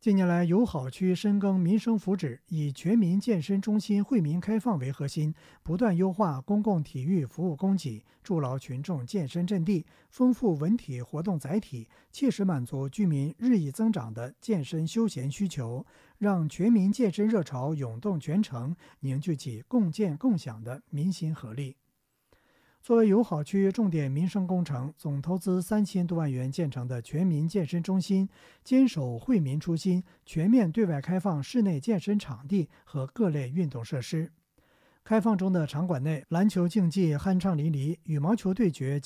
近年来，友好区深耕民生福祉，以全民健身中心惠民开放为核心，不断优化公共体育服务供给，筑牢群众健身阵地，丰富文体活动载体，切实满足居民日益增长的健身休闲需求，让全民健身热潮涌动全城，凝聚起共建共享的民心合力。作为友好区重点民生工程，总投资3000多万元建成的全民健身中心，坚守惠民初心，全面对外开放室内健身场地和各类运动设施。开放中的场馆内，篮球竞技酣畅淋漓，羽毛球对决